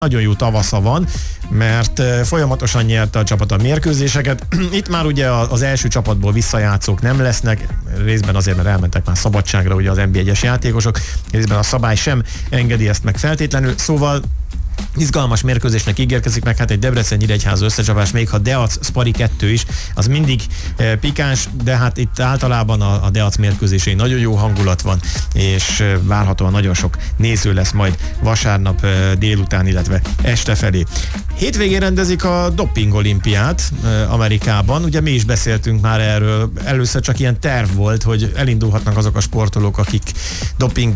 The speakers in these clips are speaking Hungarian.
nagyon jó tavasza van, mert folyamatosan nyerte a csapat a mérkőzéseket. Itt már ugye az első csapatból visszajátszók nem lesznek, részben azért, mert elmentek már szabadságra ugye az NB1-es játékosok, részben a szabály sem engedi ezt meg feltétlenül, szóval izgalmas mérkőzésnek ígérkezik, meg hát egy Debrecen-Nyíregyháza összecsapás, még ha Deac-Spari 2 is, az mindig pikáns, de hát itt általában a Deac mérkőzésén nagyon jó hangulat van, és várhatóan nagyon sok néző lesz majd vasárnap délután, illetve este felé. Hétvégén rendezik a doping olimpiát Amerikában, ugye mi is beszéltünk már erről, először csak ilyen terv volt, hogy elindulhatnak azok a sportolók, akik doping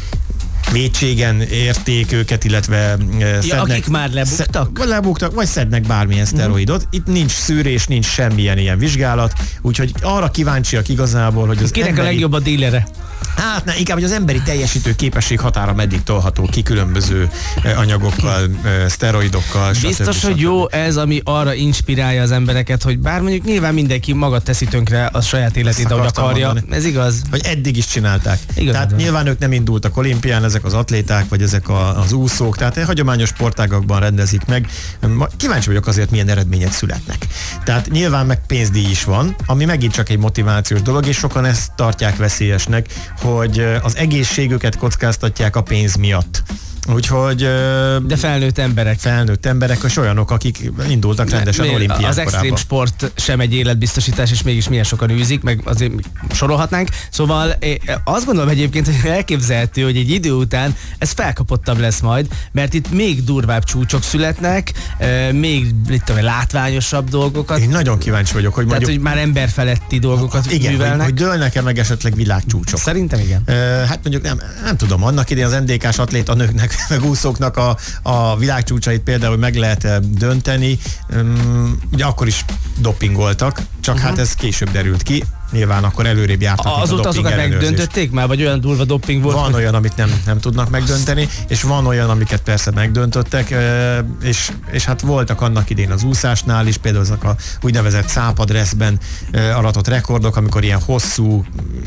vétségen érték őket, illetve szednek, akik már lebuktak? Vagy szednek bármilyen szteroidot. Itt nincs szűrés, nincs semmilyen ilyen vizsgálat, úgyhogy arra kíváncsiak igazából, hogy az kinek emberi... a legjobb a dílere? Hát inkább, hogy az emberi teljesítő képesség határa meddig tolható ki különböző anyagokkal, szteroidokkal. Biztos, hogy jó ez, ami arra inspirálja az embereket, hogy bár mondjuk nyilván mindenki maga teszi tönkre a saját életét, ahogy akarja. Mondani. Ez igaz? Vagy eddig is csinálták. Igaz, tehát nyilván ők nem indultak olimpián, ezek az atléták, vagy ezek az úszók, tehát hagyományos sportágakban rendezik meg. Kíváncsi vagyok azért, milyen eredmények születnek. Tehát nyilván meg pénzdíj is van, ami megint csak egy motivációs dolog, és sokan ezt tartják veszélyesnek, hogy az egészségüket kockáztatják a pénz miatt. Úgyhogy... De felnőtt emberek, és olyanok, akik indultak rendesen olimpián az extrém sport sem egy életbiztosítás, és mégis milyen sokan űzik, meg azért sorolhatnánk. Szóval azt gondolom egyébként, hogy elképzelhető, hogy egy idő után ez felkapottabb lesz majd, mert itt még durvább csúcsok születnek, még látványosabb dolgokat. Én nagyon kíváncsi vagyok, hogy mondjuk... Tehát, hogy már emberfeletti dolgokat művelnek. Hogy dőlnek-e meg esetleg világcsúcsok. Szerintem igen. Hát mondjuk nem tudom, annak idején az NDK-s atléta nőknek meg úszóknak a világcsúcsait például meg lehet dönteni. Ugye akkor is dopingoltak, csak hát ez később derült ki. Nyilván akkor előrébb jártak. Azóta azokat megdöntötték már, vagy olyan durva doping volt? Van olyan, amit nem tudnak megdönteni, és van olyan, amiket persze megdöntöttek, és hát voltak annak idén az úszásnál is, például azok a úgynevezett szápadresszben aratott rekordok, amikor ilyen hosszú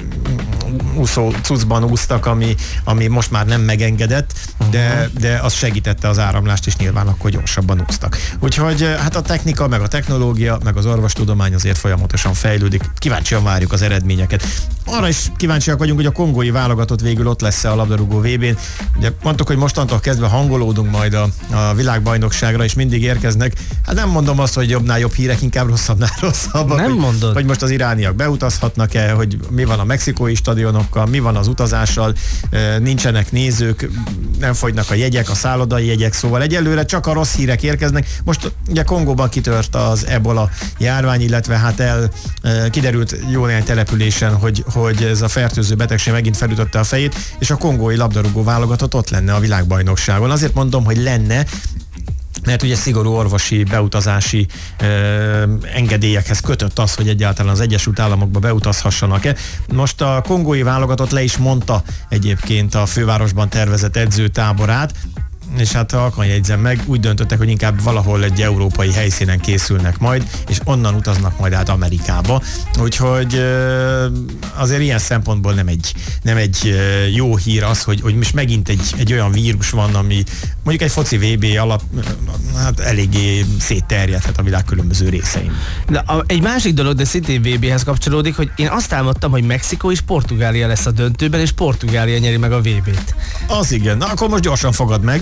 úszó cuccban úsztak, ami most már nem megengedett, de az segítette az áramlást, és nyilván akkor gyorsabban úsztak. Úgyhogy hát a technika, meg a technológia, meg az orvostudomány azért folyamatosan fejlődik. Kíváncsian várjuk az eredményeket. Arra is kíváncsiak vagyunk, hogy a kongói válogatott végül ott lesz a labdarúgó VB-n. Ugye mondtuk, hogy mostantól kezdve hangolódunk majd a világbajnokságra, és mindig érkeznek. Hát nem mondom azt, hogy jobbnál jobb hírek, inkább rosszabbnál rosszabbak. Nem mondod. Hogy most az irániak beutazhatnak-e, hogy mi van a mexikói stadionokkal, mi van az utazással, nincsenek nézők, nem fogynak a jegyek, a szállodai jegyek, szóval egyelőre csak a rossz hírek érkeznek. Most ugye Kongóban kitört az ebola járvány, illetve hát kiderült jó néhány településen, hogy ez a fertőző betegség megint felütötte a fejét, és a kongói labdarúgó válogatott ott lenne a világbajnokságon. Azért mondom, hogy lenne, mert ugye szigorú orvosi, beutazási engedélyekhez kötött az, hogy egyáltalán az Egyesült Államokba beutazhassanak-e. Most a kongói válogatott le is mondta egyébként a fővárosban tervezett edzőtáborát, és hát halkan jegyzem meg, úgy döntöttek, hogy inkább valahol egy európai helyszínen készülnek majd, és onnan utaznak majd át Amerikába. Úgyhogy azért ilyen szempontból nem egy jó hír az, hogy most megint egy olyan vírus van, ami mondjuk egy foci VB alap hát eléggé szétterjedhet a világ különböző részein. De egy másik dolog, de szintén VB-hez kapcsolódik, hogy én azt álmodtam, hogy Mexikó és Portugália lesz a döntőben, és Portugália nyeri meg a VB-t. Az igen. Na, akkor most gyorsan fogad meg,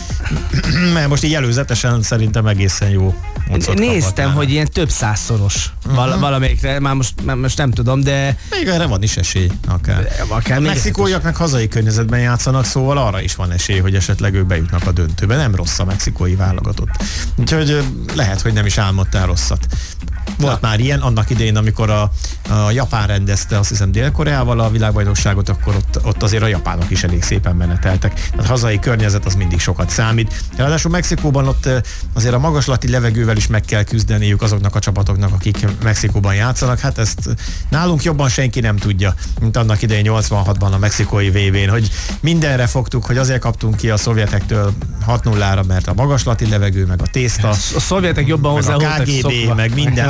mert most így előzetesen szerintem egészen jó. Néztem, hogy ilyen több százszoros valamelyikre, már most nem tudom, de... Még erre van is esély, akár a mexikóiak hazai környezetben játszanak, szóval arra is van esély, hogy esetleg ők bejutnak a döntőbe. Nem rossz a mexikói válogatott. Úgyhogy lehet, hogy nem is álmodtál rosszat. Volt már ilyen, annak idején, amikor a Japán rendezte, azt hiszem Dél-Koreával a világbajnokságot, akkor ott azért a japánok is elég szépen meneteltek. Tehát a hazai környezet az mindig sokat számít. Ráadásul Mexikóban ott azért a magaslati levegővel is meg kell küzdeniük azoknak a csapatoknak, akik Mexikóban játszanak. Hát ezt nálunk jobban senki nem tudja, mint annak idején 86-ban a mexikói VB-n, hogy mindenre fogtuk, hogy azért kaptunk ki a szovjetektől 6-0-ra, mert a magaslati levegő, meg a tészta, a szovjetek jobban meg a KGB, meg minden,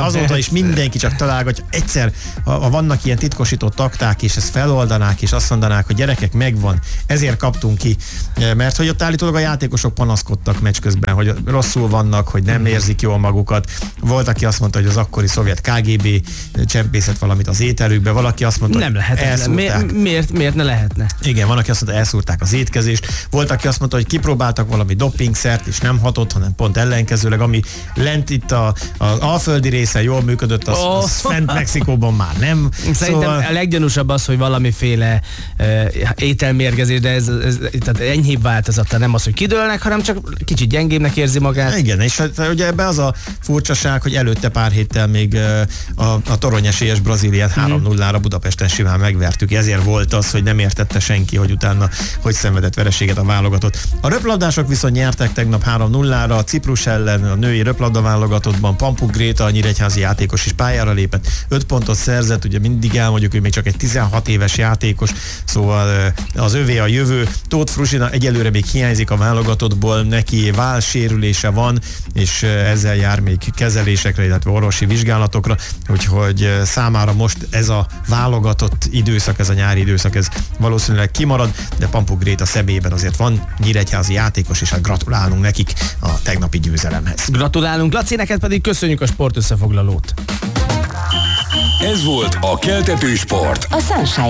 azóta is mindenki csak találgatja. Egyszer, ha vannak ilyen titkosított takták, és ezt feloldanák, és azt mondanák, hogy gyerekek, megvan, ezért kaptunk ki. Mert hogy ott állítólag a játékosok panaszkodtak meccs közben, hogy rosszul vannak, hogy nem érzik jól magukat. Volt, aki azt mondta, hogy az akkori szovjet KGB csempészett valamit az ételükbe, valaki azt mondta, nem lehet. Miért ne lehetne? Igen, van, aki azt mondta, elszúrták az étkezést. Volt, aki azt mondta, hogy kipróbáltak valami dopingszert, és nem hatott, hanem pont ellenkezőleg, ami lent itt az alföldi részen jól működött, az fent Mexikóban már nem. Szerintem a leggyanúsabb az, hogy valamiféle ételmérgezés, de ez tehát enyhébb változata, nem az, hogy kidőlnek, hanem csak kicsit gyengébbnek érzi magát. Igen, és hát ugye ebbe az a furcsaság, hogy előtte pár héttel még a toronyesélyes Brazíliát 3-0-ra Budapesten simán megvertük. Ezért volt az, hogy nem értette senki, hogy utána hogy szenvedett vereséget a válogatott. A röplabdások viszont nyertek tegnap 3-0-ra, a Ciprus ellen a női röplabda válogatottban Pampuk Gréta, a nyíregyházi játékos is pályára lépett, 5 pontot szerzett, ugye mindig elmondjuk, hogy még csak egy 16 éves játékos, szóval az övé a jövő. Tóth Fruzsina egyelőre még hiányzik a válogatottból, neki válsérülése van, és ezzel jár még kezelésekre, illetve orvosi vizsgálatokra, úgyhogy számára most ez a válogatott időszak, ez a nyári időszak, ez valószínűleg kimarad, de Pampuk Gréta személyében azért van nyíregyházi játékos, és hát gratulálunk nekik a tegnapi győzelemhez. Gratulálunk, Laci, neked pedig köszönjük a sportösszefoglalót. Ez volt a Keltető Sport. A Sunshine